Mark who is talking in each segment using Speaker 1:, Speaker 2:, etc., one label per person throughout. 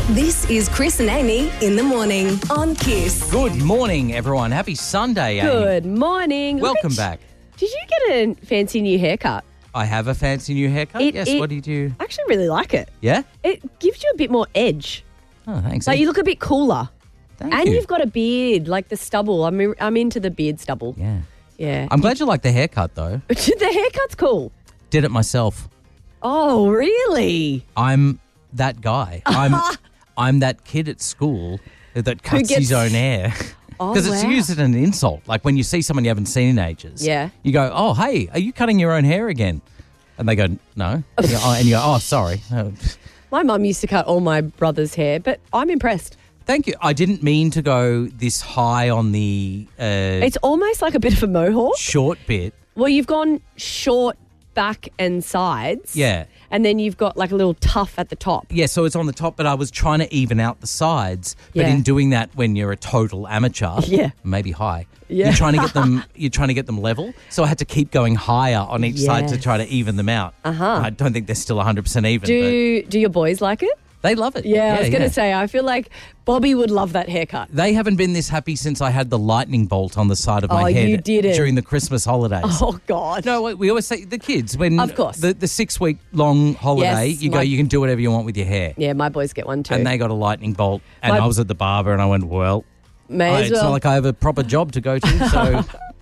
Speaker 1: This is Chris and Amy in the morning on Kiss.
Speaker 2: Good morning, everyone. Happy Sunday, Amy.
Speaker 3: Good morning.
Speaker 2: Welcome back.
Speaker 3: Did you get a fancy new haircut?
Speaker 2: I have a fancy new haircut. Yes, what do you do?
Speaker 3: I actually really like it.
Speaker 2: Yeah?
Speaker 3: It gives you a bit more edge.
Speaker 2: Oh, thanks.
Speaker 3: Like you look a bit cooler.
Speaker 2: Thank
Speaker 3: And
Speaker 2: you.
Speaker 3: you've got a beard, like the stubble. I'm into the beard stubble.
Speaker 2: Yeah.
Speaker 3: Yeah.
Speaker 2: I'm glad you like the haircut, though.
Speaker 3: The haircut's cool.
Speaker 2: Did it myself.
Speaker 3: Oh, really?
Speaker 2: I'm that guy. I'm that kid at school that cuts
Speaker 3: gets-
Speaker 2: his own hair.
Speaker 3: Oh,
Speaker 2: Because it's
Speaker 3: wow.
Speaker 2: used as an insult. Like when you see someone you haven't seen in ages.
Speaker 3: Yeah.
Speaker 2: You go, oh, hey, are you cutting your own hair again? And they go, no. And you go, oh, sorry.
Speaker 3: My mum used to cut all my brother's hair, but I'm impressed.
Speaker 2: Thank you. I didn't mean to go this high on the
Speaker 3: It's almost like a bit of a mohawk.
Speaker 2: short bit.
Speaker 3: Well, you've gone short back and sides.
Speaker 2: Yeah.
Speaker 3: And then you've got like a little tuff at the top.
Speaker 2: Yeah, so it's on the top, but I was trying to even out the sides. But
Speaker 3: Yeah.
Speaker 2: in doing that, when you're a total amateur,
Speaker 3: Yeah.
Speaker 2: maybe high,
Speaker 3: Yeah.
Speaker 2: you're trying to get them level. So I had to keep going higher on each side to
Speaker 3: Yes.
Speaker 2: try to even them out. I don't think they're still 100% even,
Speaker 3: Do your boys like it?
Speaker 2: but they love it.
Speaker 3: Yeah, I was going to say, I feel like Bobby would love that haircut.
Speaker 2: They haven't been this happy since I had the lightning bolt on the side of my head
Speaker 3: you didn't.
Speaker 2: during the Christmas holidays.
Speaker 3: Oh, God.
Speaker 2: No, we always say the kids when
Speaker 3: Of course.
Speaker 2: the 6-week long holiday,
Speaker 3: Yes,
Speaker 2: you go, you can do whatever you want with your hair.
Speaker 3: Yeah, my boys get one too.
Speaker 2: And they got a lightning bolt, and
Speaker 3: My-
Speaker 2: I was at the barber, and I went, well,
Speaker 3: May as
Speaker 2: it's
Speaker 3: well.
Speaker 2: not like I have a proper job to go to, so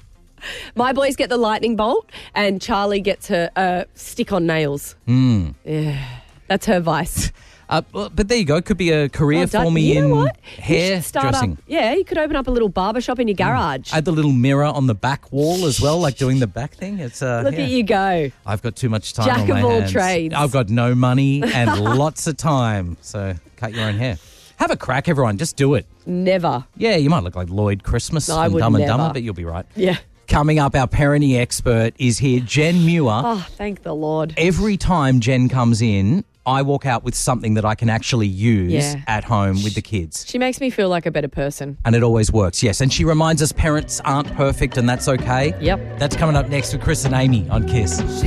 Speaker 3: My boys get the lightning bolt, and Charlie gets her stick on nails. Yeah, that's her vice.
Speaker 2: but there you go. Could be a career
Speaker 3: Well done.
Speaker 2: for me
Speaker 3: You know
Speaker 2: in
Speaker 3: what? You
Speaker 2: hair
Speaker 3: should start
Speaker 2: dressing.
Speaker 3: Up, yeah, you could open up a little barber shop in your garage.
Speaker 2: Add the little mirror on the back wall as well, like doing the back thing. It's
Speaker 3: Look
Speaker 2: yeah.
Speaker 3: at you go.
Speaker 2: I've got too much time
Speaker 3: Jack
Speaker 2: on my
Speaker 3: of all
Speaker 2: hands.
Speaker 3: trades.
Speaker 2: I've got no money and lots of time, so cut your own hair. Have a crack, everyone. Just do it.
Speaker 3: Never.
Speaker 2: Yeah, you might look like Lloyd Christmas
Speaker 3: No, I
Speaker 2: from
Speaker 3: would
Speaker 2: Dumb and
Speaker 3: never.
Speaker 2: Dumber, but you'll be right.
Speaker 3: Yeah.
Speaker 2: Coming up, our parenting expert is here, Jen Muir.
Speaker 3: Oh, thank the Lord.
Speaker 2: Every time Jen comes in, I walk out with something that I can actually use
Speaker 3: Yeah.
Speaker 2: at home with the kids.
Speaker 3: She makes me feel like a better person.
Speaker 2: And it always works, yes. And she reminds us parents aren't perfect and that's okay.
Speaker 3: Yep.
Speaker 2: That's coming up next with Chris and Amy on Kiss.